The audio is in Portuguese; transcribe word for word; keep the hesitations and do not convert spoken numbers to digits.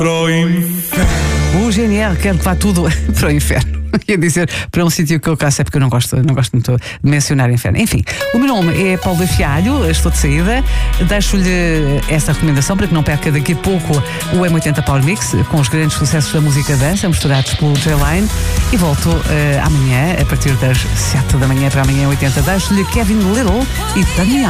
para o inferno. O G N R quer que vá tudo para o inferno. Ia dizer para um sítio que eu cá sei porque eu não gosto, não gosto muito de mencionar inferno. Enfim, o meu nome é Paulo da Fialho, estou de saída. Deixo-lhe essa recomendação para que não perca daqui a pouco o M oitenta Power Mix com os grandes sucessos da música dança, misturados pelo J-Line. E volto uh, amanhã, a partir das sete da manhã para amanhã oitenta. Deixo-lhe Kevin Little e Tânia.